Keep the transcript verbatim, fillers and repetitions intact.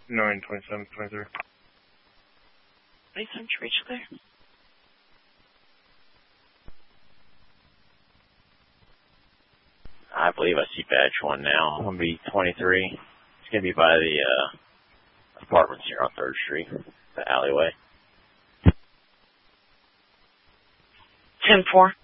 nine twenty-seven twenty-three. twenty-seven, reach clear. I believe I see badge one now. I'm going to be twenty-three. It's going to be by the uh, apartments here on third Street, the alleyway. ten four.